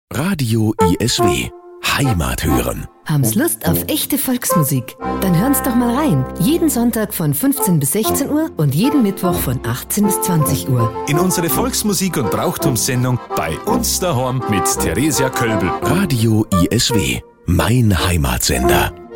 Radio ISW. Heimat hören. Haben's Lust auf echte Volksmusik? Dann hören's doch mal rein. Jeden Sonntag von 15 bis 16 Uhr und jeden Mittwoch von 18 bis 20 Uhr. In unsere Volksmusik- und Brauchtumssendung bei uns daheim mit Theresia Kölbel. Radio ISW. Mein Heimatsender.